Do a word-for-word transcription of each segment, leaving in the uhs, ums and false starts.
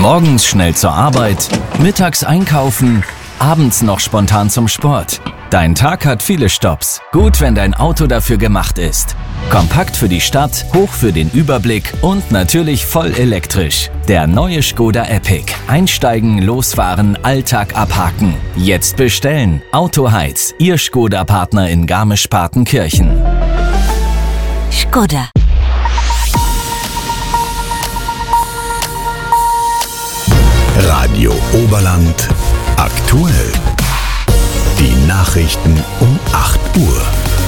Morgens schnell zur Arbeit, mittags einkaufen, abends noch spontan zum Sport. Dein Tag hat viele Stopps. Gut, wenn dein Auto dafür gemacht ist. Kompakt für die Stadt, hoch für den Überblick und natürlich voll elektrisch. Der neue Škoda Epiq. Einsteigen, losfahren, Alltag abhaken. Jetzt bestellen. Autoheiz, Ihr Škoda-Partner in Garmisch-Partenkirchen. Škoda. Radio Oberland aktuell. Die Nachrichten um acht Uhr.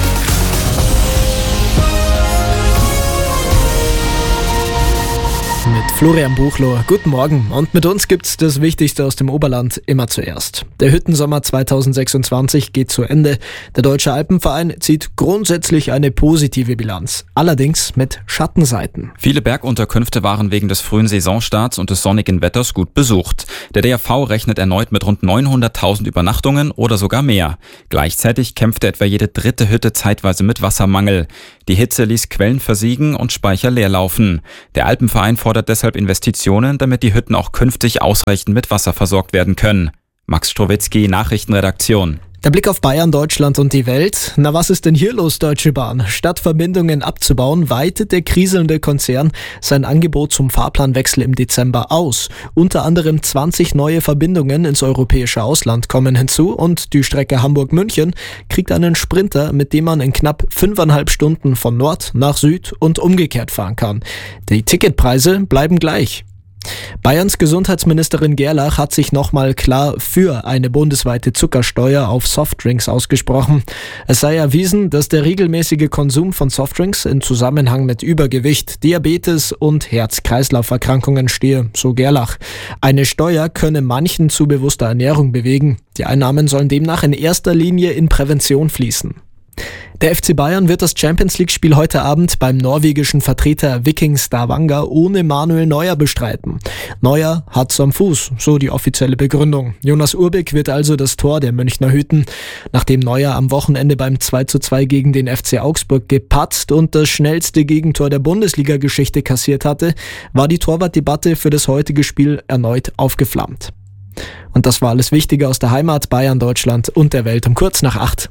Mit Florian Buchloh. Guten Morgen. Und mit uns gibt's das Wichtigste aus dem Oberland immer zuerst. Der Hüttensommer zweitausendsechsundzwanzig geht zu Ende. Der Deutsche Alpenverein zieht grundsätzlich eine positive Bilanz. Allerdings mit Schattenseiten. Viele Bergunterkünfte waren wegen des frühen Saisonstarts und des sonnigen Wetters gut besucht. Der D A V rechnet erneut mit rund neunhunderttausend Übernachtungen oder sogar mehr. Gleichzeitig kämpfte etwa jede dritte Hütte zeitweise mit Wassermangel. Die Hitze ließ Quellen versiegen und Speicher leer laufen. Der Alpenverein fordert deshalb Investitionen, damit die Hütten auch künftig ausreichend mit Wasser versorgt werden können. Max Strowitzki, Nachrichtenredaktion. Der Blick auf Bayern, Deutschland und die Welt. Na, was ist denn hier los, Deutsche Bahn? Statt Verbindungen abzubauen, weitet der kriselnde Konzern sein Angebot zum Fahrplanwechsel im Dezember aus. Unter anderem zwanzig neue Verbindungen ins europäische Ausland kommen hinzu und die Strecke Hamburg-München kriegt einen Sprinter, mit dem man in knapp fünfeinhalb Stunden von Nord nach Süd und umgekehrt fahren kann. Die Ticketpreise bleiben gleich. Bayerns Gesundheitsministerin Gerlach hat sich nochmal klar für eine bundesweite Zuckersteuer auf Softdrinks ausgesprochen. Es sei erwiesen, dass der regelmäßige Konsum von Softdrinks in Zusammenhang mit Übergewicht, Diabetes und Herz-Kreislauf-Erkrankungen stehe, so Gerlach. Eine Steuer könne manchen zu bewusster Ernährung bewegen. Die Einnahmen sollen demnach in erster Linie in Prävention fließen. Der F C Bayern wird das Champions-League-Spiel heute Abend beim norwegischen Vertreter Viking Stavanger ohne Manuel Neuer bestreiten. Neuer hat's am Fuß, so die offizielle Begründung. Jonas Urbik wird also das Tor der Münchner hüten. Nachdem Neuer am Wochenende beim zwei zu zwei gegen den F C Augsburg gepatzt und das schnellste Gegentor der Bundesliga-Geschichte kassiert hatte, war die Torwartdebatte für das heutige Spiel erneut aufgeflammt. Und das war alles Wichtige aus der Heimat, Bayern, Deutschland und der Welt um kurz nach acht.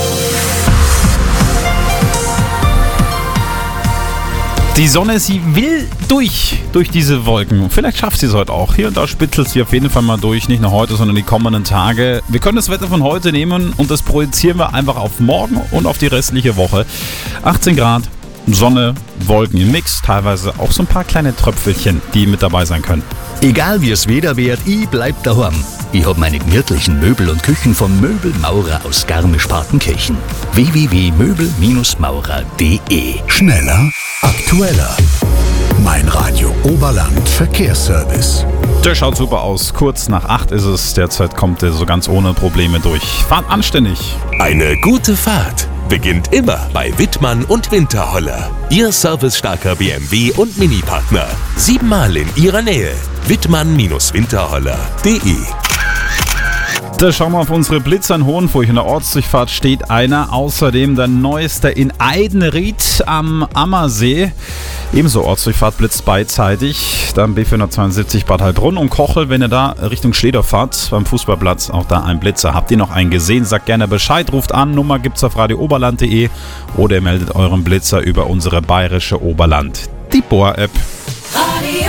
Die Sonne, sie will durch, durch diese Wolken. Vielleicht schafft sie es heute auch. Hier und da spitzelt sie auf jeden Fall mal durch. Nicht nur heute, sondern die kommenden Tage. Wir können das Wetter von heute nehmen und das projizieren wir einfach auf morgen und auf die restliche Woche. achtzehn Grad, Sonne, Wolken im Mix. Teilweise auch so ein paar kleine Tröpfelchen, die mit dabei sein können. Egal wie es Wetter wird, ich bleib daheim. Ich hab meine gemütlichen Möbel und Küchen vom Möbelmaurer aus Garmisch-Partenkirchen. w w w punkt möbel maurer punkt d e. Schneller, aktueller. Mein Radio Oberland Verkehrsservice. Der schaut super aus. Kurz nach acht ist es. Derzeit kommt er so ganz ohne Probleme durch. Fahrt anständig. Eine gute Fahrt beginnt immer bei Wittmann und Winterholler. Ihr servicestarker B M W und Mini-Partner. Siebenmal in Ihrer Nähe. Wittmann Winterholler punkt de. Da schauen wir auf unsere Blitzer in Hohenfurch. In der Ortsdurchfahrt steht einer. Außerdem der neueste in Eidenried am Ammersee. Ebenso Ortsdurchfahrt blitzt beidseitig. Dann B vierhundertzweiundsiebzig Bad Heilbrunn und Kochel, wenn ihr da Richtung Schleder fahrt, beim Fußballplatz, auch da ein Blitzer. Habt ihr noch einen gesehen? Sagt gerne Bescheid, ruft an. Nummer gibt's auf radio oberland punkt de oder ihr meldet euren Blitzer über unsere bayerische Oberland, die Bohr-App. Radio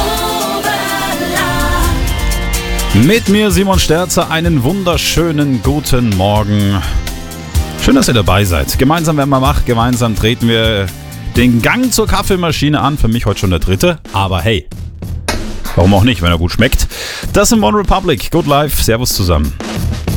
Mit mir Simon Sterzer, einen wunderschönen guten Morgen. Schön, dass ihr dabei seid. Gemeinsam werden wir wach, gemeinsam treten wir den Gang zur Kaffeemaschine an. Für mich heute schon der dritte, aber hey, warum auch nicht, wenn er gut schmeckt. Das ist One Republic, Good Life, Servus zusammen.